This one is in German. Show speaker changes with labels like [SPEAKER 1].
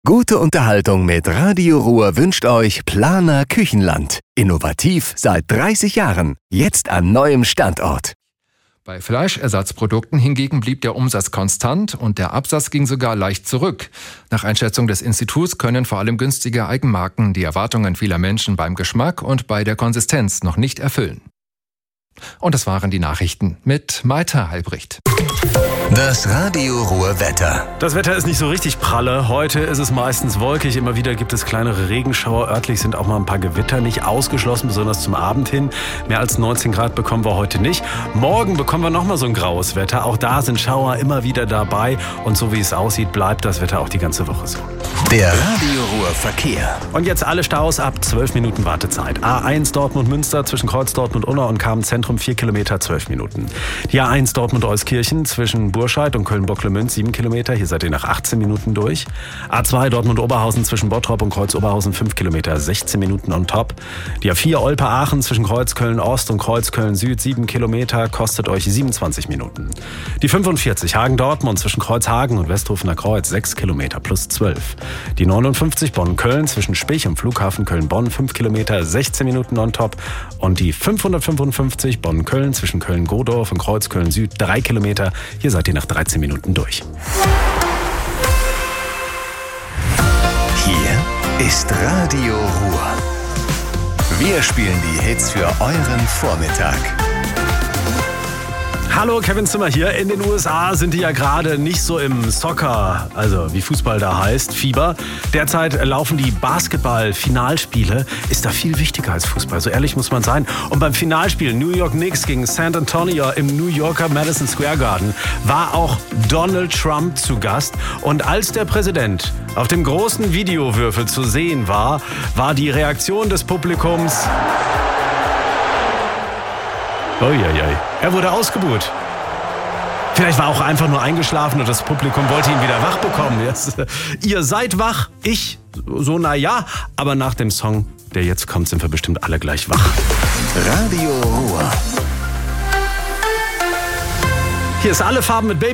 [SPEAKER 1] Gute Unterhaltung mit Radio Ruhr wünscht euch Planer Küchenland. Innovativ seit 30 Jahren. Jetzt an neuem Standort.
[SPEAKER 2] Bei Fleischersatzprodukten hingegen blieb der Umsatz konstant und der Absatz ging sogar leicht zurück. Nach Einschätzung des Instituts können vor allem günstige Eigenmarken die Erwartungen vieler Menschen beim Geschmack und bei der Konsistenz noch nicht erfüllen. Und das waren die Nachrichten mit Maita Halbricht.
[SPEAKER 1] Das Radio Ruhr Wetter.
[SPEAKER 3] Das Wetter ist nicht so richtig pralle. Heute ist es meistens wolkig. Immer wieder gibt es kleinere Regenschauer. Örtlich sind auch mal ein paar Gewitter nicht ausgeschlossen, besonders zum Abend hin. Mehr als 19 Grad bekommen wir heute nicht. Morgen bekommen wir nochmal so ein graues Wetter. Auch da sind Schauer immer wieder dabei. Und so wie es aussieht, bleibt das Wetter auch die ganze Woche so.
[SPEAKER 1] Der Radio Ruhr Verkehr.
[SPEAKER 3] Und jetzt alle Staus ab 12 Minuten Wartezeit. A1 Dortmund-Münster zwischen Kreuz Dortmund-Unna und Kamen-Zentrum 4 Kilometer, 12 Minuten. Die A1 Dortmund-Euskirchen zwischen Burscheid und Köln-Bocklemünz 7 Kilometer. Hier seid ihr nach 18 Minuten durch. A2 Dortmund-Oberhausen zwischen Bottrop und Kreuz-Oberhausen 5 Kilometer, 16 Minuten on top. Die A4 Olpe-Aachen zwischen Kreuz Köln-Ost und Kreuz Köln-Süd 7 Kilometer, kostet euch 27 Minuten. Die 45 Hagen-Dortmund zwischen Kreuzhagen und Westhofener Kreuz 6 Kilometer plus 12. Die 59 Bonn-Köln zwischen Spich und Flughafen Köln-Bonn 5 Kilometer, 16 Minuten on top. Und die 555 Bonn-Köln zwischen Köln-Godorf und Kreuz Köln-Süd 3 Kilometer. Hier seid ihr nach 13 Minuten durch.
[SPEAKER 1] Hier ist Radio Ruhr. Wir spielen die Hits für euren Vormittag.
[SPEAKER 3] Hallo, Kevin Zimmer hier. In den USA sind die ja gerade nicht so im Soccer, also wie Fußball da heißt, Fieber. Derzeit laufen die Basketball-Finalspiele. Ist da viel wichtiger als Fußball, so ehrlich muss man sein. Und beim Finalspiel New York Knicks gegen San Antonio im New Yorker Madison Square Garden war auch Donald Trump zu Gast. Und als der Präsident auf dem großen Videowürfel zu sehen war, war die Reaktion des Publikums... Uiuiui. Er wurde ausgebuht. Vielleicht war er auch einfach nur eingeschlafen und das Publikum wollte ihn wieder wach bekommen. Jetzt, ihr seid wach, ich so naja, aber nach dem Song, der jetzt kommt, sind wir bestimmt alle gleich wach.
[SPEAKER 1] Radio Ruhr.
[SPEAKER 3] Hier ist Alle Farben mit Baby.